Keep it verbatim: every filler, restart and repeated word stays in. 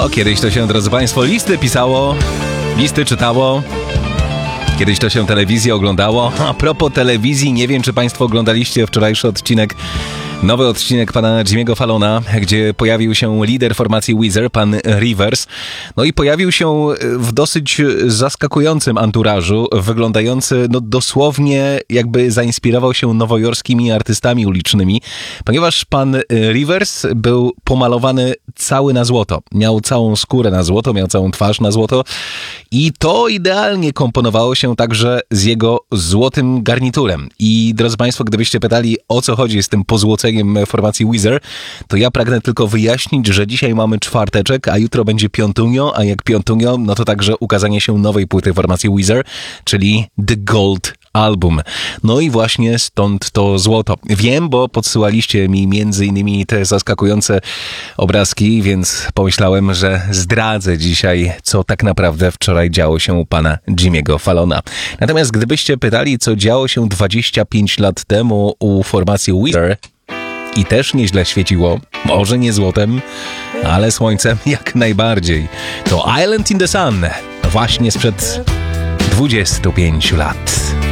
O, kiedyś to się, drodzy Państwo, listy pisało, listy czytało. Kiedyś to się telewizję oglądało. A propos telewizji, nie wiem, czy Państwo oglądaliście wczorajszy odcinek, nowy odcinek pana Jimmy'ego Fallona, gdzie pojawił się lider formacji Weezer, pan Rivers. No i pojawił się w dosyć zaskakującym anturażu, wyglądający no dosłownie jakby zainspirował się nowojorskimi artystami ulicznymi, ponieważ pan Rivers był pomalowany cały na złoto. Miał całą skórę na złoto, miał całą twarz na złoto i to idealnie komponowało się także z jego złotym garniturem. I drodzy Państwo, gdybyście pytali, o co chodzi z tym pozłoceniem formacji Weezer, to ja pragnę tylko wyjaśnić, że dzisiaj mamy czwarteczek, a jutro będzie piątunio, a jak piątunio, no to także ukazanie się nowej płyty formacji Weezer, czyli The Gold Album. No i właśnie stąd to złoto. Wiem, bo podsyłaliście mi między innymi te zaskakujące obrazki, więc pomyślałem, że zdradzę dzisiaj, co tak naprawdę wczoraj działo się u pana Jimmy'ego Fallona. Natomiast gdybyście pytali, co działo się dwadzieścia pięć lat temu u formacji Weezer, i też nieźle świeciło, może nie złotem, ale słońcem jak najbardziej. To Island in the Sun, właśnie sprzed dwudziestu pięciu lat.